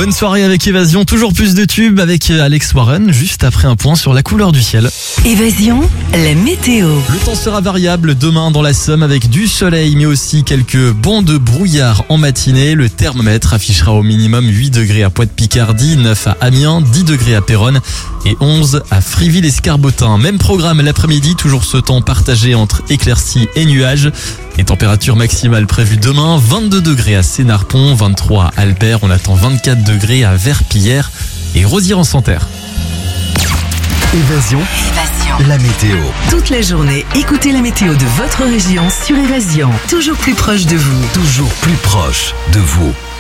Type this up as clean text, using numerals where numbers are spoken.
Bonne soirée avec Évasion, toujours plus de tubes avec Alex Warren, juste après un point sur la couleur du ciel. Évasion, la météo. Le temps sera variable demain dans la Somme avec du soleil mais aussi quelques bancs de brouillard en matinée. Le thermomètre affichera au minimum 8 degrés à Poix-de-Picardie, 9 à Amiens, 10 degrés à Péronne et 11 à Friville-Escarbotin. Même programme l'après-midi, toujours ce temps partagé entre éclaircies et nuages. Les températures maximales prévues demain, 22 degrés à Sénarpont, 23 à Albert, on attend 24 degrés à Verpillière et Rosières-en-Santerre. Évasion, la météo. Toute la journée, écoutez la météo de votre région sur Évasion. Toujours plus proche de vous. Toujours plus proche de vous.